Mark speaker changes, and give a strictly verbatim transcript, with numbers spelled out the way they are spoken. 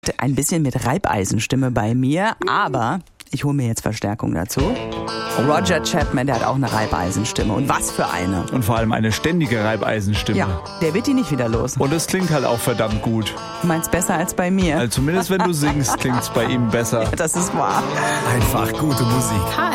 Speaker 1: Ein bisschen mit Reibeisenstimme bei mir, aber ich hole mir jetzt Verstärkung dazu. Roger Chapman, der hat auch eine Reibeisenstimme. Und was für eine.
Speaker 2: Und vor allem eine ständige Reibeisenstimme.
Speaker 1: Ja, der wird die nicht wieder los.
Speaker 2: Und es klingt halt auch verdammt gut.
Speaker 1: Du meinst besser als bei mir?
Speaker 2: Also zumindest wenn du singst, klingt's bei ihm besser.
Speaker 1: Ja, das ist wahr.
Speaker 3: Einfach gute Musik.